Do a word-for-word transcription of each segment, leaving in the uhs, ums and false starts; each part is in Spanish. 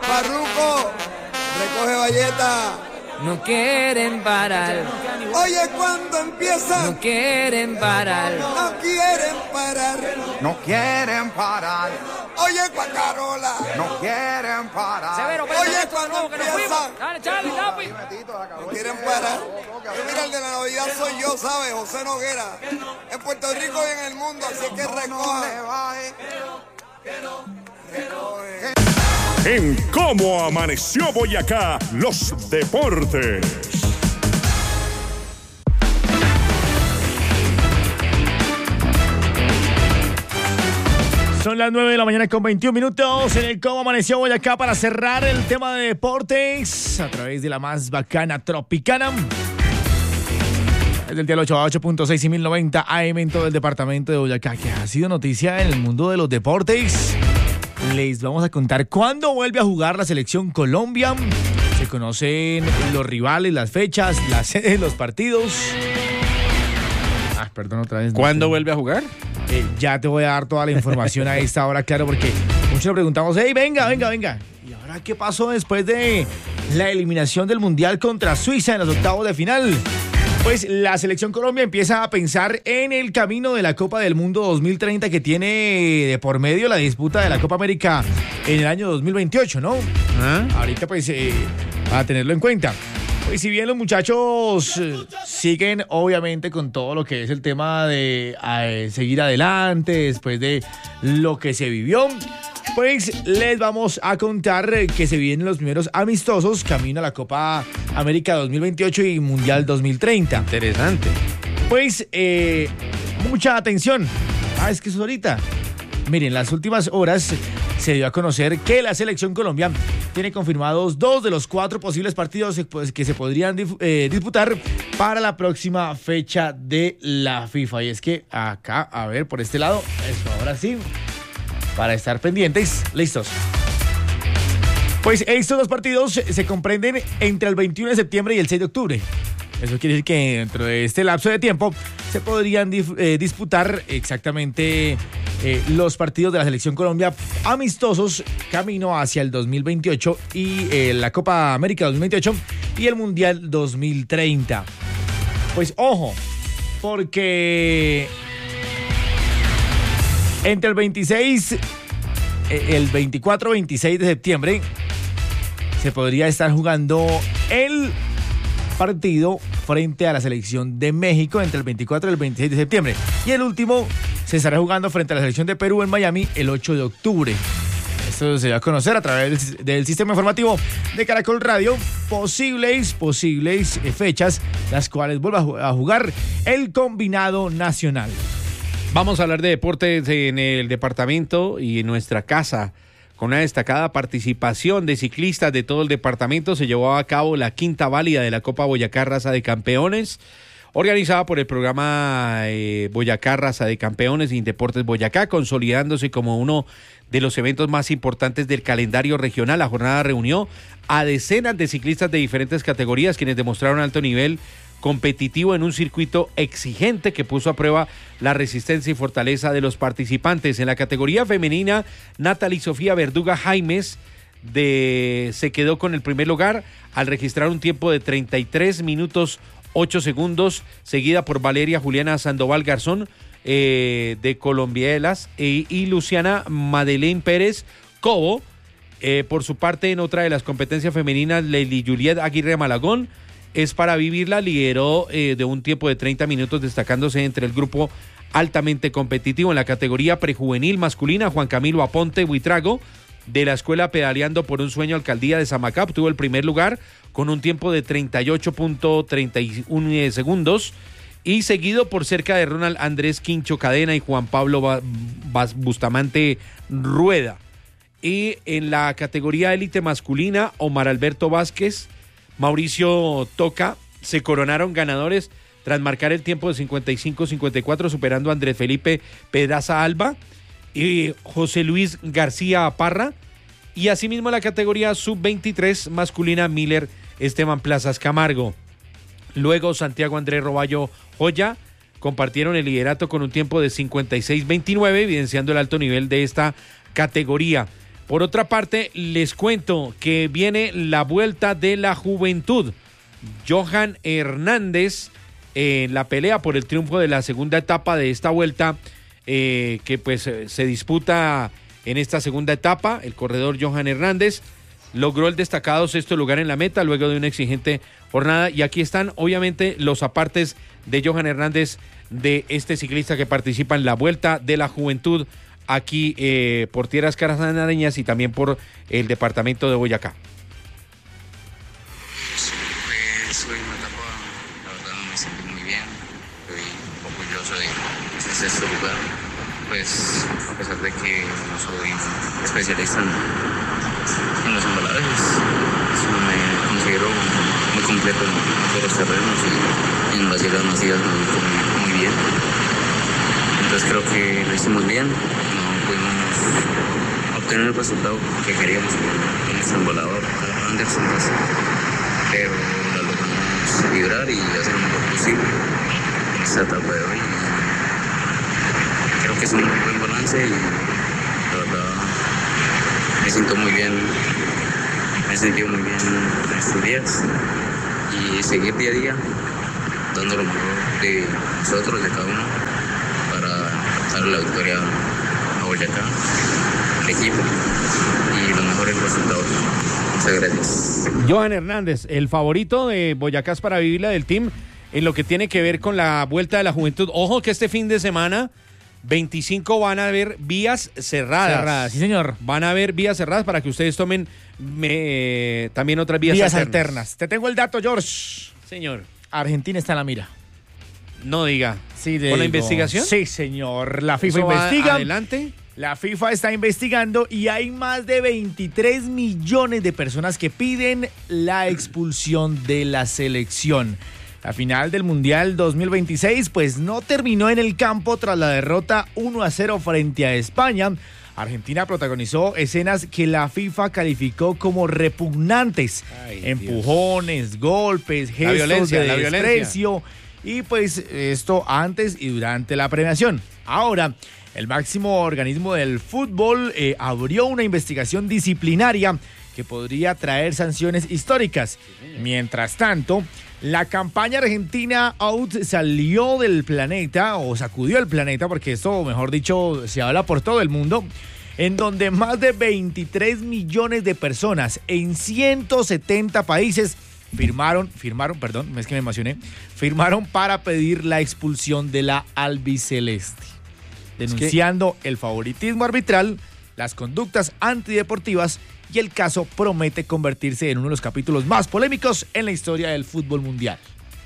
Farruko, recoge valleta. No quieren parar. Oye, cuando empieza. No quieren parar. No quieren parar. No quieren parar. Oye, Guacarola. No quieren parar. Severo, Oye, cuando empieza. Dale, Charlie, Tapi. No quieren parar. Pero mira, el de la Navidad soy yo, ¿sabes? José Noguera. En Puerto Rico y en el mundo, así que recoja. Recoge. En Cómo Amaneció Boyacá, los deportes. Son las nueve de la mañana con veintiún minutos en el Cómo Amaneció Boyacá para cerrar el tema de deportes a través de la más bacana Tropicana. Es del día ocho a ocho punto seis y mil noventa A M en todo el departamento de Boyacá, que ha sido noticia en el mundo de los deportes. Les vamos a contar cuándo vuelve a jugar la selección Colombia. Se conocen los rivales, las fechas, las sedes de los partidos. Ah, perdón otra vez. ¿Cuándo no vuelve a jugar? Eh, ya te voy a dar toda la información a esta hora, claro, porque muchos le preguntamos, hey, venga, venga, venga. ¿Y ahora qué pasó después de la eliminación del Mundial contra Suiza en los octavos de final? Pues la selección Colombia empieza a pensar en el camino de la Copa del Mundo dos mil treinta que tiene de por medio la disputa de la Copa América en el año dos mil veintiocho, ¿no? ¿Ah? Ahorita pues eh, a tenerlo en cuenta. Pues si bien los muchachos eh, siguen obviamente con todo lo que es el tema de eh, seguir adelante después de lo que se vivió, pues les vamos a contar que se vienen los primeros amistosos camino a la Copa América dos mil veintiocho y Mundial dos mil treinta. Interesante. Pues eh, mucha atención. Ah, es que eso ahorita. Miren, las últimas horas se dio a conocer que la selección Colombia tiene confirmados dos de los cuatro posibles partidos que se podrían eh, disputar para la próxima fecha de la FIFA. Y es que acá, a ver, por este lado, eso, ahora sí, para estar pendientes, listos. Pues estos dos partidos se comprenden entre el veintiuno de septiembre y el seis de octubre. Eso quiere decir que dentro de este lapso de tiempo se podrían dif- eh, disputar exactamente eh, los partidos de la Selección Colombia amistosos camino hacia el dos mil veintiocho y eh, la Copa América dos mil veintiocho y el Mundial dos mil treinta. Pues ojo, porque entre el veintiséis, eh, el veinticuatro veintiséis de septiembre se podría estar jugando el partido frente a la selección de México entre el veinticuatro y el veintiséis de septiembre. Y el último se estará jugando frente a la selección de Perú en Miami el ocho de octubre. Esto se va a conocer a través del, del sistema informativo de Caracol Radio. Posibles, posibles fechas las cuales vuelva a jugar el combinado nacional. Vamos a hablar de deportes en el departamento y en nuestra casa. Con una destacada participación de ciclistas de todo el departamento, se llevó a cabo la quinta válida de la Copa Boyacá Raza de Campeones, organizada por el programa eh, Boyacá Raza de Campeones y Deportes Boyacá, consolidándose como uno de los eventos más importantes del calendario regional. La jornada reunió a decenas de ciclistas de diferentes categorías, quienes demostraron alto nivel competitivo en un circuito exigente que puso a prueba la resistencia y fortaleza de los participantes. En la categoría femenina, Natalie Sofía Verduga Jaimes de, se quedó con el primer lugar al registrar un tiempo de treinta y tres minutos ocho segundos, seguida por Valeria Juliana Sandoval Garzón eh, de Colombielas eh, y Luciana Madeleine Pérez Cobo. Eh, por su parte, en otra de las competencias femeninas, Lely Juliet Aguirre Malagón es para vivirla, lideró eh, de un tiempo de treinta minutos, destacándose entre el grupo altamente competitivo. En la categoría prejuvenil masculina, Juan Camilo Aponte Buitrago, de la Escuela Pedaleando por un Sueño Alcaldía de Samacá, obtuvo el primer lugar con un tiempo de treinta y ocho punto treinta y uno segundos, y seguido por cerca de Ronald Andrés Quincho Cadena y Juan Pablo ba- Ba- Bustamante Rueda. Y en la categoría élite masculina, Omar Alberto Vázquez, Mauricio Toca se coronaron ganadores tras marcar el tiempo de cincuenta y cinco cincuenta y cuatro, superando a Andrés Felipe Pedraza Alba y José Luis García Parra. Y asimismo en la categoría sub veintitrés masculina, Miller Esteban Plazas Camargo. Luego Santiago Andrés Roballo Joya compartieron el liderato con un tiempo de cincuenta y seis veintinueve, evidenciando el alto nivel de esta categoría. Por otra parte, les cuento que viene la Vuelta de la Juventud. Johan Hernández en eh, la pelea por el triunfo de la segunda etapa de esta vuelta eh, que pues se disputa en esta segunda etapa. El corredor Johan Hernández logró el destacado sexto lugar en la meta luego de una exigente jornada, y aquí están obviamente los apartes de Johan Hernández, de este ciclista que participa en la Vuelta de la Juventud aquí eh, por tierras carasanareñas y también por el departamento de Boyacá. Pues hoy una etapa, la verdad me sentí muy bien, estoy orgulloso de ese sexto lugar, pues a pesar de que no soy especialista en, en los embalajes, me considero muy completo en todos los terrenos y en las llegadas masivas me ubico muy, muy bien. Entonces creo que lo hicimos bien, no pudimos obtener el resultado que queríamos con nuestro embalador, Anderson, pero lo logramos librar y hacer lo mejor posible en esta etapa de hoy. Creo que es un muy buen balance y la verdad me siento muy bien, me he sentido muy bien en estos días y seguir día a día dando lo mejor de nosotros, de cada uno, para darle la victoria a Boyacá, al equipo y los mejores resultados. Muchas gracias. Johan Hernández, el favorito de Boyacá para vivir la del team en lo que tiene que ver con la Vuelta de la Juventud. Ojo que este fin de semana veinticinco van a haber vías cerradas. Cerradas, sí señor. Van a haber vías cerradas para que ustedes tomen me, también otras vías, vías alternas. alternas. Te tengo el dato, George. Señor. Argentina está en la mira. No diga. Sí, ¿Con la investigación? Sí, señor. La FIFA ¿Eso va investiga. adelante? La FIFA está investigando y hay más de veintitrés millones de personas que piden la expulsión de la selección. La final del Mundial dos mil veintiséis pues no terminó en el campo tras la derrota uno a cero frente a España. Argentina protagonizó escenas que la FIFA calificó como repugnantes. Ay, empujones, Dios. golpes, gestos la violencia, de la desprecio. Violencia. Y pues esto antes y durante la premiación. Ahora, el máximo organismo del fútbol eh, abrió una investigación disciplinaria que podría traer sanciones históricas. Mientras tanto, la campaña argentina Out salió del planeta, o sacudió el planeta, porque esto, mejor dicho, se habla por todo el mundo, en donde más de veintitrés millones de personas en ciento setenta países firmaron, firmaron, perdón, es que me emocioné, firmaron para pedir la expulsión de la albiceleste, denunciando es que el favoritismo arbitral, las conductas antideportivas, y el caso promete convertirse en uno de los capítulos más polémicos en la historia del fútbol mundial.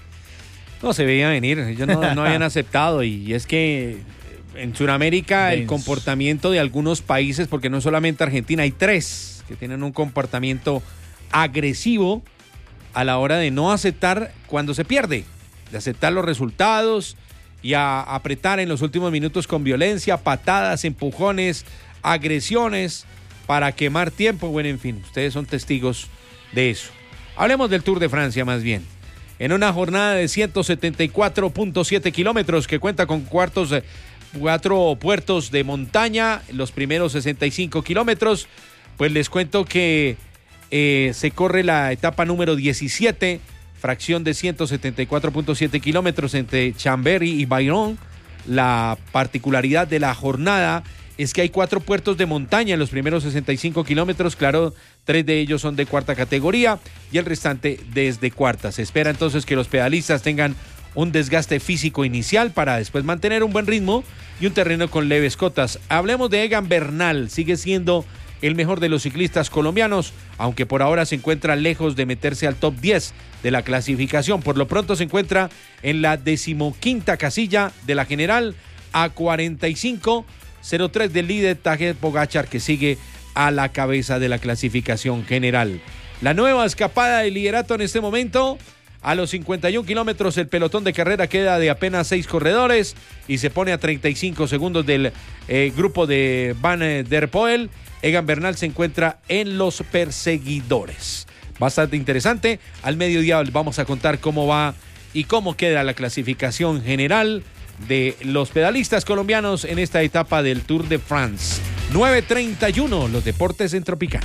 No se veía venir, ellos no, no habían aceptado, y es que en Sudamérica el comportamiento de algunos países, porque no solamente Argentina, hay tres que tienen un comportamiento agresivo a la hora de no aceptar cuando se pierde, de aceptar los resultados y a apretar en los últimos minutos con violencia, patadas, empujones, agresiones para quemar tiempo. Bueno, en fin, ustedes son testigos de eso. Hablemos del Tour de Francia más bien. En una jornada de ciento setenta y cuatro punto siete kilómetros que cuenta con cuartos, cuatro puertos de montaña, los primeros sesenta y cinco kilómetros, pues les cuento que eh, se corre la etapa número diecisiete, fracción de ciento setenta y cuatro punto siete kilómetros entre Chambéry y Bayonne. La particularidad de la jornada es que hay cuatro puertos de montaña en los primeros sesenta y cinco kilómetros, claro, tres de ellos son de cuarta categoría y el restante desde cuarta. Se espera entonces que los pedalistas tengan un desgaste físico inicial para después mantener un buen ritmo y un terreno con leves cotas. Hablemos de Egan Bernal, sigue siendo el mejor de los ciclistas colombianos, aunque por ahora se encuentra lejos de meterse al top diez de la clasificación. Por lo pronto se encuentra en la decimoquinta casilla de la general, a cuarenta y cinco cero tres del líder Tadej Pogačar, que sigue a la cabeza de la clasificación general. La nueva escapada del liderato en este momento, a los cincuenta y un kilómetros el pelotón de carrera queda de apenas seis corredores y se pone a treinta y cinco segundos del eh, grupo de Van der Poel. Egan Bernal se encuentra en los perseguidores. Bastante interesante. Al mediodía vamos a contar cómo va y cómo queda la clasificación general de los pedalistas colombianos en esta etapa del Tour de France. nueve treinta y uno, los deportes en Tropical.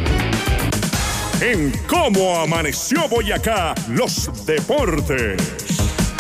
En Cómo Amaneció Boyacá, los deportes.